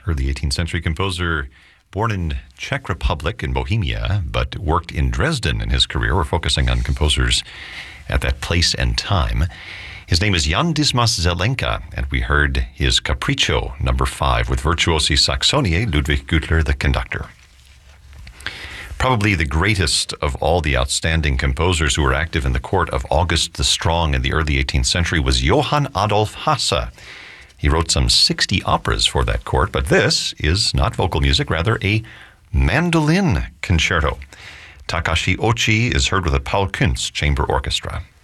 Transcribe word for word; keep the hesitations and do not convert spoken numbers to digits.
early eighteenth century composer born in Czech Republic in Bohemia, but worked in Dresden in his career. We're focusing on composers at that place and time. His name is Jan Dismas Zelenka, and we heard his Capriccio number five with Virtuosi Saxoniae, Ludwig Güttler, the conductor. Probably the greatest of all the outstanding composers who were active in the court of August the Strong in the early eighteenth century was Johann Adolf Hasse. He wrote some sixty operas for that court, but this is not vocal music, rather a mandolin concerto. Takashi Ochi is heard with a Paul Kuntz chamber orchestra.